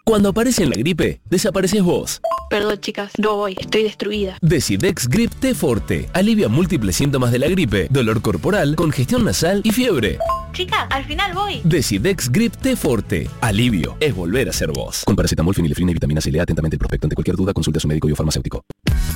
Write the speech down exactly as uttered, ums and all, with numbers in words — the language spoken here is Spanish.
Cuando aparece en la gripe, desapareces vos. Perdón, chicas, no voy, estoy destruida. Decidex Grip T Forte. Alivia múltiples síntomas de la gripe, dolor corporal, congestión nasal y fiebre. Chicas, al final voy. Decidex Grip T Forte. Alivio es volver a ser vos. Con paracetamol, fenilefrina y vitamina C. Lea atentamente el prospecto. Ante cualquier duda, consulte a su médico y o farmacéutico.